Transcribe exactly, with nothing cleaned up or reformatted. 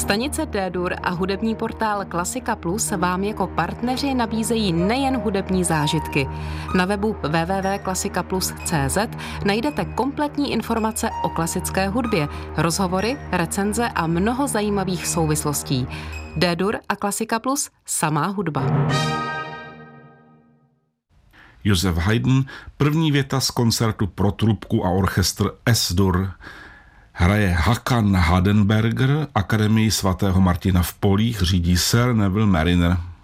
Stanice D-Dur a hudební portál Klasika Plus vám jako partneři nabízejí nejen hudební zážitky. Na webu w w w tečka klasika plus tečka c z najdete kompletní informace o klasické hudbě, rozhovory, recenze a mnoho zajímavých souvislostí. D-Dur a Klasika Plus, samá hudba. Josef Haydn, první věta z koncertu pro trubku a orchestr S-Dur. Hraje Hakan Hardenberger, Akademii svatého Martina v Polích řídí Sir Neville Mariner.